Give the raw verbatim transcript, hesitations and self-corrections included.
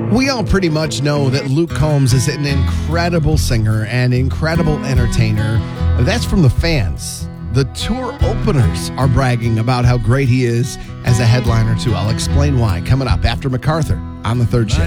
We all pretty much know that Luke Combs is an incredible singer and incredible entertainer. That's from the fans. The tour openers are bragging about how great he is as a headliner, too. I'll explain why coming up after MacArthur on the third shift.